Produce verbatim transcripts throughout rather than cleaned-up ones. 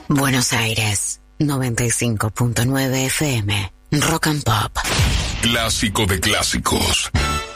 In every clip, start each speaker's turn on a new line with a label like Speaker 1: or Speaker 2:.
Speaker 1: Buenos Aires, noventa y cinco punto nueve F M, Rock and Pop.
Speaker 2: Clásico de clásicos.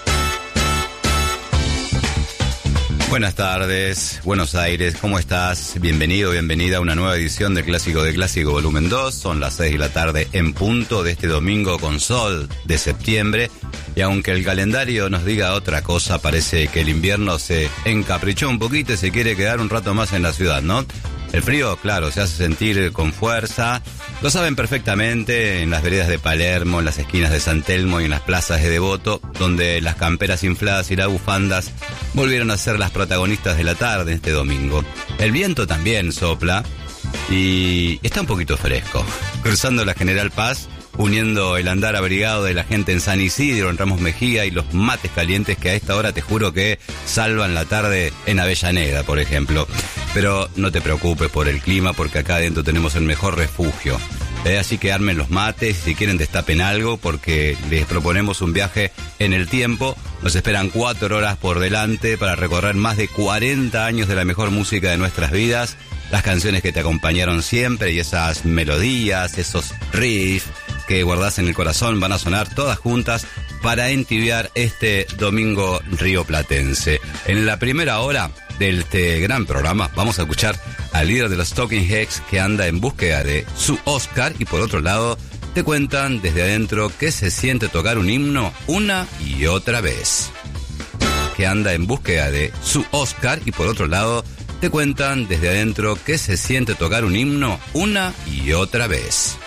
Speaker 3: Buenas tardes, Buenos Aires, ¿cómo estás? Bienvenido, bienvenida a una nueva edición de Clásico de Clásico Volumen dos. Son las seis de la tarde en punto de este domingo con sol de septiembre. Y aunque el calendario nos diga otra cosa, parece que el invierno se encaprichó un poquito y se quiere quedar un rato más en la ciudad, ¿no? El frío, claro, se hace sentir con fuerza. Lo saben perfectamente en las veredas de Palermo, en las esquinas de San Telmo y en las plazas de Devoto, donde las camperas infladas y las bufandas volvieron a ser las protagonistas de la tarde este domingo. El viento también sopla y está un poquito fresco. Cruzando la General Paz, uniendo el andar abrigado de la gente en San Isidro, en Ramos Mejía y los mates calientes que a esta hora te juro que salvan la tarde en Avellaneda, por ejemplo. Pero no te preocupes por el clima, porque acá adentro tenemos el mejor refugio. Eh, así que armen los mates, si quieren destapen algo, porque les proponemos un viaje en el tiempo. Nos esperan cuatro horas por delante para recorrer más de cuarenta años de la mejor música de nuestras vidas. Las canciones que te acompañaron siempre y esas melodías, esos riffs que guardás en el corazón van a sonar todas juntas para entibiar este domingo rioplatense. En la primera hora de este gran programa vamos a escuchar al líder de los Talking Heads, que anda en búsqueda de su Oscar, y por otro lado te cuentan desde adentro qué se siente tocar un himno una y otra vez. Que anda en búsqueda de su Oscar y por otro lado te cuentan desde adentro qué se siente tocar un himno una y otra vez.